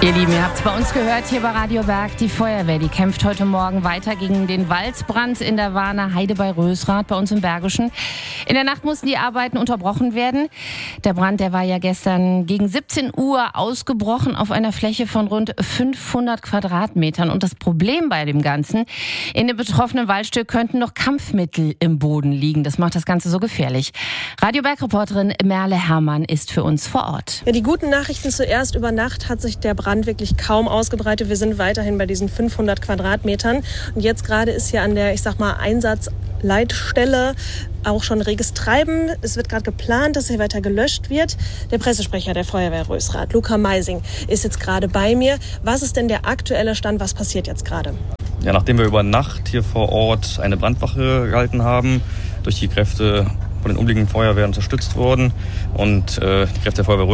Ihr Lieben, ihr habt es bei uns gehört, hier bei Radio Berg. Die Feuerwehr, die kämpft heute Morgen weiter gegen den Waldbrand in der Warner Heide bei Rösrath, bei uns im Bergischen. In der Nacht mussten die Arbeiten unterbrochen werden. Der Brand, der war ja gestern gegen 17 Uhr ausgebrochen auf einer Fläche von rund 500 Quadratmetern. Und das Problem bei dem Ganzen, in dem betroffenen Waldstück könnten noch Kampfmittel im Boden liegen. Das macht das Ganze so gefährlich. Radio Berg-Reporterin Merle Herrmann ist für uns vor Ort. Ja, die guten Nachrichten zuerst: Über Nacht hat sich der Brand wirklich kaum ausgebreitet. Wir sind weiterhin bei diesen 500 Quadratmetern. Und jetzt gerade ist hier an der, Einsatzleitstelle auch schon reges Treiben. Es wird gerade geplant, dass hier weiter gelöscht wird. Der Pressesprecher der Feuerwehr Rösrath, Luca Meising, ist jetzt gerade bei mir. Was ist denn der aktuelle Stand? Was passiert jetzt gerade? Ja, nachdem wir über Nacht hier vor Ort eine Brandwache gehalten haben, durch die Kräfte von den umliegenden Feuerwehren unterstützt wurden und die Kräfte der Feuerwehr